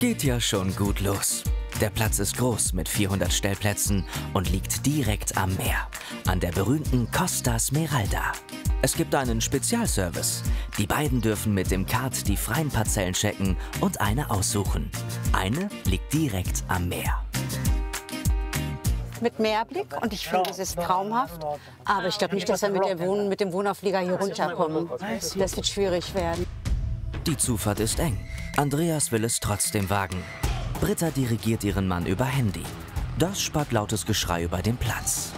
Geht ja schon gut los. Der Platz ist groß mit 400 Stellplätzen und liegt direkt am Meer, an der berühmten Costa Smeralda. Es gibt einen Spezialservice. Die beiden dürfen mit dem Kart die freien Parzellen checken und eine aussuchen. Eine liegt direkt am Meer. Mit Meerblick und ich finde, es ist traumhaft. Aber ich glaube nicht, dass wir mit dem Wohnauflieger hier runterkommen. Das wird schwierig werden. Die Zufahrt ist eng. Andreas will es trotzdem wagen. Britta dirigiert ihren Mann über Handy. Das spart lautes Geschrei über den Platz.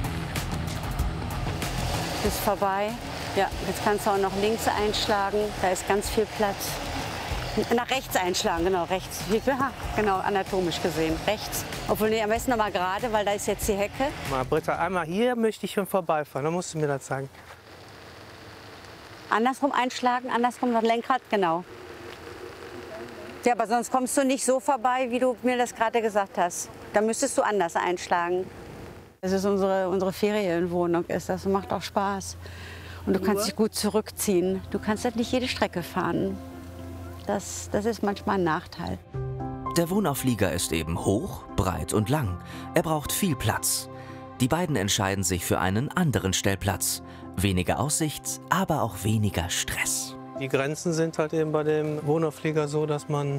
Ist vorbei. Ja, jetzt kannst du auch noch links einschlagen. Da ist ganz viel Platz. Nach rechts einschlagen, genau, rechts. Ja, genau, anatomisch gesehen, rechts. Obwohl, nee, am besten noch mal gerade, weil da ist jetzt die Hecke. Mal, Britta, einmal hier möchte ich schon vorbeifahren, dann musst du mir das sagen. Andersrum einschlagen, andersrum das Lenkrad, genau. Ja, aber sonst kommst du nicht so vorbei, wie du mir das gerade gesagt hast. Da müsstest du anders einschlagen. Das ist unsere Ferienwohnung, das macht auch Spaß. Und du kannst dich gut zurückziehen. Du kannst halt nicht jede Strecke fahren. Das ist manchmal ein Nachteil. Der Wohnauflieger ist eben hoch, breit und lang. Er braucht viel Platz. Die beiden entscheiden sich für einen anderen Stellplatz. Weniger Aussicht, aber auch weniger Stress. Die Grenzen sind halt eben bei dem Wohnauflieger so, dass man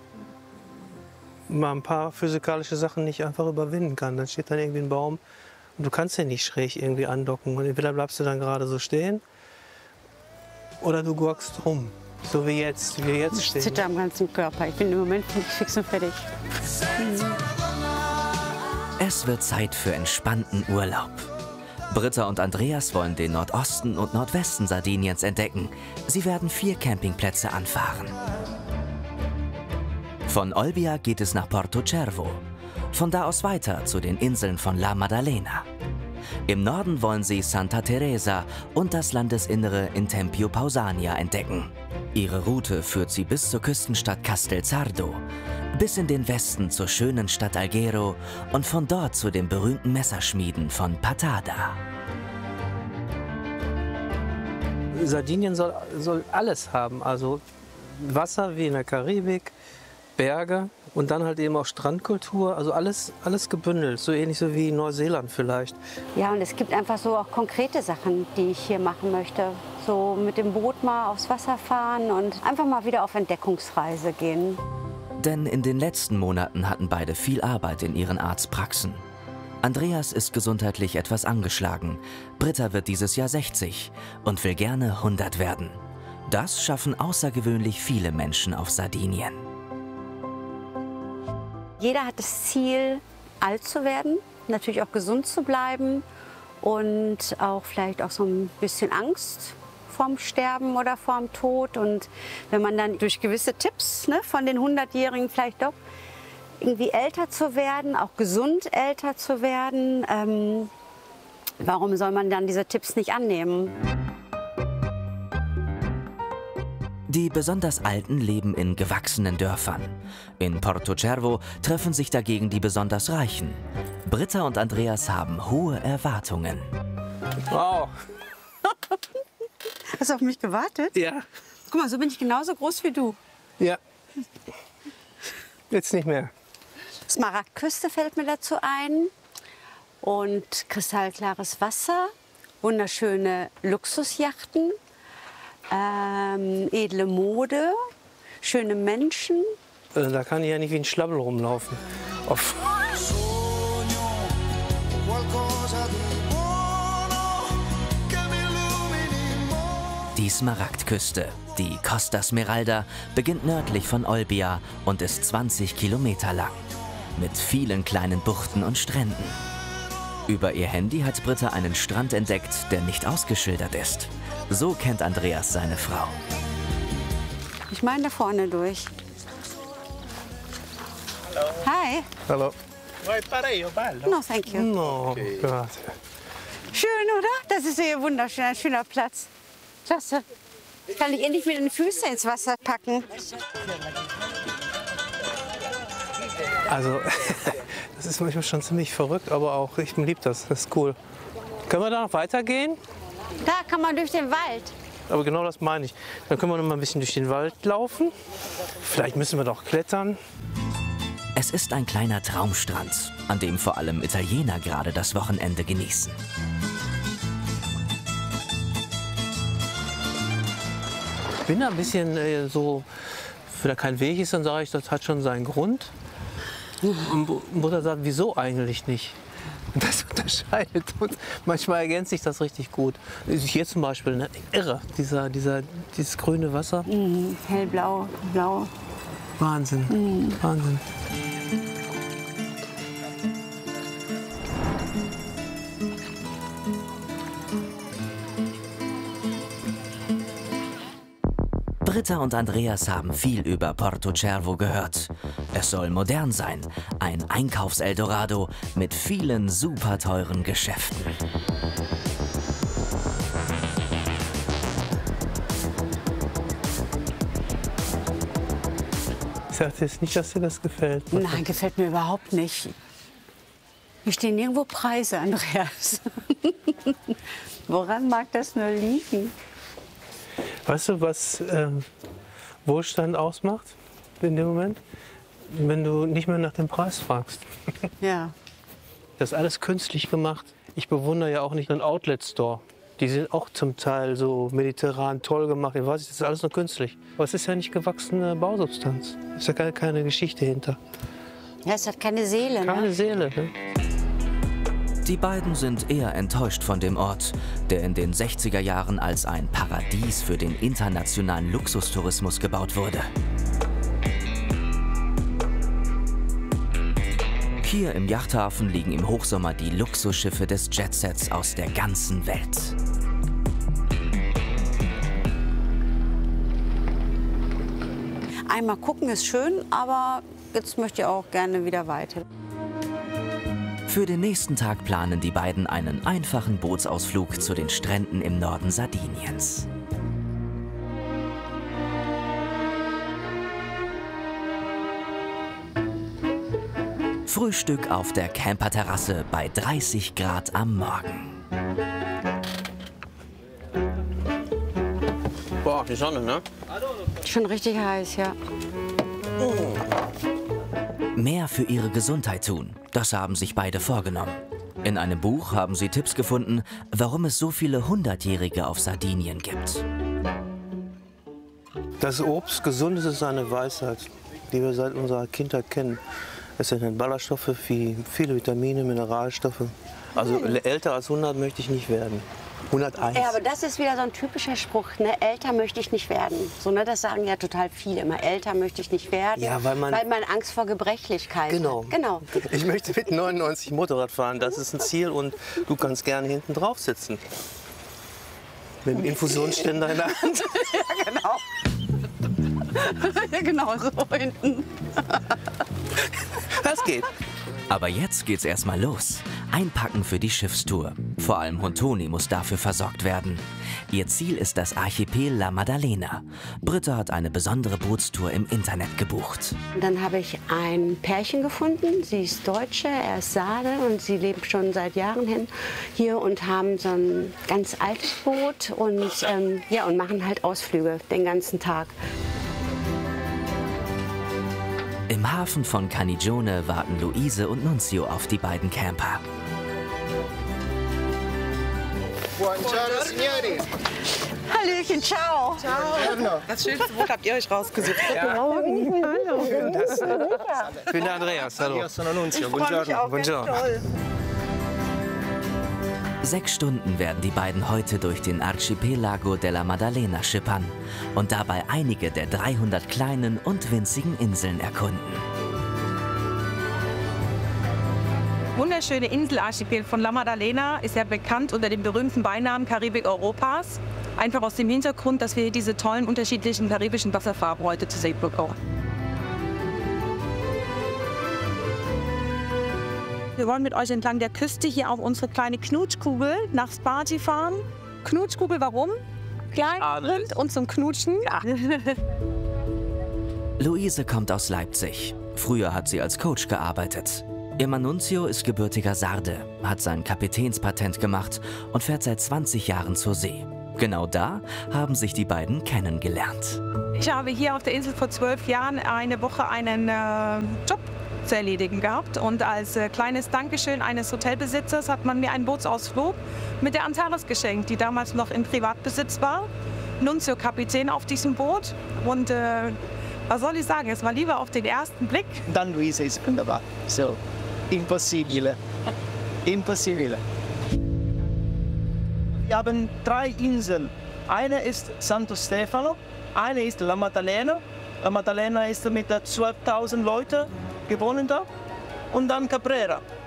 mal ein paar physikalische Sachen nicht einfach überwinden kann. Dann steht dann irgendwie ein Baum und du kannst den nicht schräg irgendwie andocken. Und entweder bleibst du dann gerade so stehen oder du gurkst rum. So wie jetzt stehen. Ich zitter am ganzen Körper. Ich bin im Moment fix und fertig. Es wird Zeit für entspannten Urlaub. Britta und Andreas wollen den Nordosten und Nordwesten Sardiniens entdecken. Sie werden 4 Campingplätze anfahren. Von Olbia geht es nach Porto Cervo. Von da aus weiter zu den Inseln von La Maddalena. Im Norden wollen sie Santa Teresa und das Landesinnere in Tempio Pausania entdecken. Ihre Route führt sie bis zur Küstenstadt Castelsardo, bis in den Westen zur schönen Stadt Alghero und von dort zu den berühmten Messerschmieden von Patada. Sardinien soll alles haben, also Wasser wie in der Karibik, Berge und dann halt eben auch Strandkultur, also alles gebündelt, so ähnlich so wie Neuseeland vielleicht. Ja, und es gibt einfach so auch konkrete Sachen, die ich hier machen möchte. So mit dem Boot mal aufs Wasser fahren und einfach mal wieder auf Entdeckungsreise gehen. Denn in den letzten Monaten hatten beide viel Arbeit in ihren Arztpraxen. Andreas ist gesundheitlich etwas angeschlagen. Britta wird dieses Jahr 60 und will gerne 100 werden. Das schaffen außergewöhnlich viele Menschen auf Sardinien. Jeder hat das Ziel, alt zu werden, natürlich auch gesund zu bleiben und auch vielleicht auch so ein bisschen Angst vorm Sterben oder vorm Tod. Und wenn man dann durch gewisse Tipps von den 100-Jährigen vielleicht doch irgendwie älter zu werden, auch gesund älter zu werden, warum soll man dann diese Tipps nicht annehmen? Die besonders Alten leben in gewachsenen Dörfern. In Porto Cervo treffen sich dagegen die besonders Reichen. Britta und Andreas haben hohe Erwartungen. Wow. Hast du auf mich gewartet? Ja. Guck mal, so bin ich genauso groß wie du. Ja. Jetzt nicht mehr. Smaragdküste fällt mir dazu ein. Und kristallklares Wasser, wunderschöne Luxusjachten. Edle Mode, schöne Menschen. Da kann ich ja nicht wie ein Schlabbel rumlaufen. Die Smaragdküste, die Costa Smeralda, beginnt nördlich von Olbia und ist 20 Kilometer lang. Mit vielen kleinen Buchten und Stränden. Über ihr Handy hat Britta einen Strand entdeckt, der nicht ausgeschildert ist. So kennt Andreas seine Frau. Ich meine da vorne durch. Hi. Hallo. No, thank you. Oh Gott. Schön, oder? Das ist hier wunderschön, ein schöner Platz. Klasse. Kann ich endlich mit den Füßen ins Wasser packen. Also, das ist manchmal schon ziemlich verrückt, aber auch ich liebe das. Das ist cool. Können wir da noch weitergehen? Da kann man durch den Wald. aber genau das meine ich. Dann können wir noch mal ein bisschen durch den Wald laufen. Vielleicht müssen wir doch klettern. Es ist ein kleiner Traumstrand, an dem vor allem Italiener gerade das Wochenende genießen. Ich bin da ein bisschen so, wenn da kein Weg ist, dann sage ich, das hat schon seinen Grund. Und Mutter sagt, wieso eigentlich nicht? Und das unterscheidet uns. Manchmal ergänzt sich das richtig gut. Hier zum Beispiel, ne? Irre, dieses grüne Wasser. Hellblau, blau. Wahnsinn, Wahnsinn. Britta und Andreas haben viel über Porto Cervo gehört. Es soll modern sein, ein Einkaufs-Eldorado mit vielen super teuren Geschäften. Ich sage jetzt nicht, dass dir das gefällt. Nein, gefällt mir überhaupt nicht. Hier stehen nirgendwo Preise, Andreas. Woran mag das nur liegen? Weißt du, was Wohlstand ausmacht in dem Moment? Wenn du nicht mehr nach dem Preis fragst. Ja. Das ist alles künstlich gemacht. Ich bewundere ja auch nicht einen Outlet-Store. Die sind auch zum Teil so mediterran toll gemacht. Ich weiß nicht, das ist alles nur künstlich. Aber es ist ja nicht gewachsene Bausubstanz. Es ist ja keine Geschichte hinter. Ja, es hat keine Seele. Keine Ne? Seele. Ne? Die beiden sind eher enttäuscht von dem Ort, der in den 60er Jahren als ein Paradies für den internationalen Luxustourismus gebaut wurde. Hier im Yachthafen liegen im Hochsommer die Luxusschiffe des Jetsets aus der ganzen Welt. Einmal gucken ist schön, aber jetzt möchte ich auch gerne wieder weiter. Für den nächsten Tag planen die beiden einen einfachen Bootsausflug zu den Stränden im Norden Sardiniens. Frühstück auf der Camperterrasse bei 30 Grad am Morgen. Boah, die Sonne, ne? Schon richtig heiß, ja. Mehr für ihre Gesundheit tun, das haben sich beide vorgenommen. In einem Buch haben sie Tipps gefunden, warum es so viele Hundertjährige auf Sardinien gibt. Das Obst, gesundes ist eine Weisheit, die wir seit unserer Kindheit kennen. Es enthält Ballaststoffe, viele Vitamine, Mineralstoffe. Also älter als 100 möchte ich nicht werden. 101. Ja, aber das ist wieder so ein typischer Spruch, ne? Älter möchte ich nicht werden. So, ne? Das sagen ja total viele immer. Älter möchte ich nicht werden, Ja, weil man Angst vor Gebrechlichkeit Genau. hat. Genau. Ich möchte mit 99 Motorrad fahren, das ist ein Ziel und du kannst gerne hinten drauf sitzen. Mit dem Infusionsständer in der Hand. Ja, genau. Ja, genau, so hinten. Das geht. Aber jetzt geht's erstmal los. Einpacken für die Schiffstour. Vor allem Hund Toni muss dafür versorgt werden. Ihr Ziel ist das Archipel La Maddalena. Britta hat eine besondere Bootstour im Internet gebucht. Dann habe ich ein Pärchen gefunden. Sie ist Deutsche, er ist Sarde und sie leben schon seit Jahren hier und haben so ein ganz altes Boot und, ja, und machen halt Ausflüge den ganzen Tag. Im Hafen von Cannigione warten Luise und Nunzio auf die beiden Camper. Buongiorno, signori. Hallöchen, ciao. Das schönste Boot habt ihr euch rausgesucht. Hallo. Ich bin der Andreas, hallo. Io sono Nunzio, buongiorno. Buongiorno. 6 Stunden werden die beiden heute durch den Archipelago della Maddalena schippern und dabei einige der 300 kleinen und winzigen Inseln erkunden. Wunderschöne Inselarchipel von La Maddalena ist ja bekannt unter dem berühmten Beinamen Karibik Europas. Einfach aus dem Hintergrund, dass wir diese tollen unterschiedlichen karibischen Wasserfarben heute zu sehen bekommen. Wir wollen mit euch entlang der Küste hier auf unsere kleine Knutschkugel nach Sparti fahren. Knutschkugel, warum? Klein, rund und zum Knutschen. Ja. Luise kommt aus Leipzig. Früher hat sie als Coach gearbeitet. Ihr Mann Nunzio ist gebürtiger Sarde, hat sein Kapitänspatent gemacht und fährt seit 20 Jahren zur See. Genau da haben sich die beiden kennengelernt. Ich habe hier auf der Insel vor 12 Jahren eine Woche einen Job zu erledigen gehabt. Und als kleines Dankeschön eines Hotelbesitzers hat man mir einen Bootsausflug mit der Antares geschenkt, die damals noch in Privatbesitz war. Nunzio-Kapitän auf diesem Boot. Und was soll ich sagen, es war lieber auf den ersten Blick. Dan Luisa ist wunderbar. So, impossibile. Impossibile. Wir haben 3 Inseln. Eine ist Santo Stefano, eine ist La Maddalena. La Maddalena ist mit 12.000 Leuten gewohnt da. Und dann Caprera.